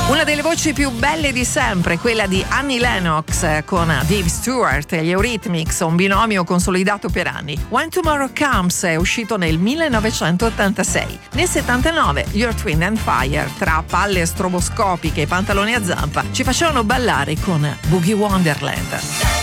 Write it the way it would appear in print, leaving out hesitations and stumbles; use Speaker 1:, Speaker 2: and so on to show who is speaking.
Speaker 1: Una delle voci più belle di sempre, quella di Annie Lennox con Dave Stewart e gli Eurythmics, un binomio consolidato per anni. When Tomorrow Comes è uscito nel 1986. Nel 79 gli Earth, Wind and Fire, tra palle stroboscopiche e pantaloni a zampa, ci facevano ballare con Boogie Wonderland.